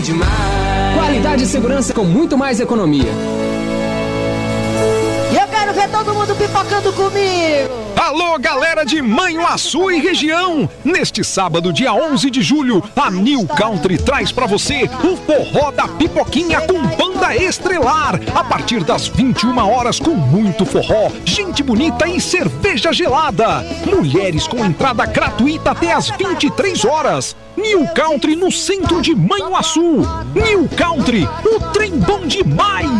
Qualidade e segurança com muito mais economia. E eu quero ver todo mundo pipocando comigo. Alô, galera de Manhuaçu e região! Neste sábado, dia 11 de julho, a New Country traz pra você o Forró da Pipoquinha com banda estrelar. A partir das 21 horas, com muito forró, gente bonita e cerveja gelada. Mulheres com entrada gratuita até as 23 horas. New Country no centro de Manhuaçu. New Country, o trem bom demais!